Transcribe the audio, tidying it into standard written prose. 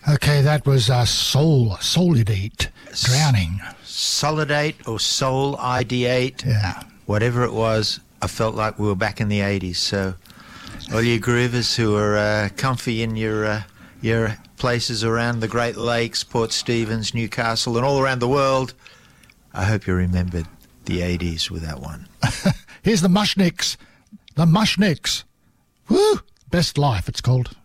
Okay, that was Solidate, Drowning. Solidate or Soul ID8, Yeah. whatever it was, I felt like we were back in the 80s. So all you groovers who are comfy in your places around the Great Lakes, Port Stephens, Newcastle, and all around the world, I hope you remembered the 80s with that one. Here's the Mushnicks. The Mushnicks. Woo! Best Life, it's called.